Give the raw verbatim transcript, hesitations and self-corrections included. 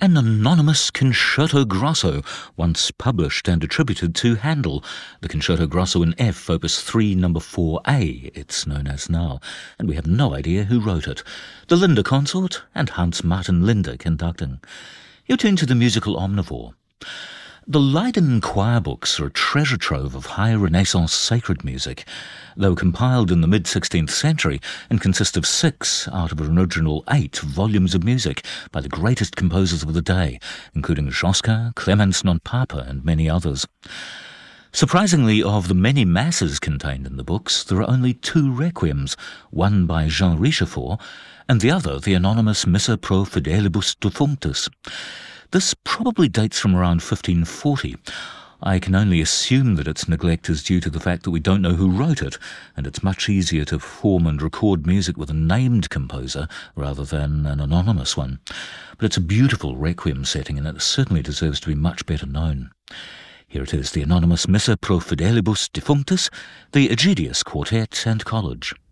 An anonymous Concerto Grosso, once published and attributed to Handel. The Concerto Grosso in F, Opus three, number four A, it's known as now, and we have no idea who wrote it. The Linde Consort and Hans Martin Linde conducting. You're tuned to the musical omnivore. The Leiden choir books are a treasure trove of high Renaissance sacred music. They were compiled in the mid-sixteenth century and consist of six out of an original eight volumes of music by the greatest composers of the day, including Josquin, Clemens non Papa, and many others. Surprisingly, of the many masses contained in the books, there are only two requiems, one by Jean Richefort, and the other the anonymous Missa pro fidelibus defunctus. This probably dates from around fifteen forty. I can only assume that its neglect is due to the fact that we don't know who wrote it, and it's much easier to perform and record music with a named composer rather than an anonymous one. But it's a beautiful requiem setting, and it certainly deserves to be much better known. Here it is, the anonymous Missa pro fidelibus defunctus, the Aegidius Quartet and College.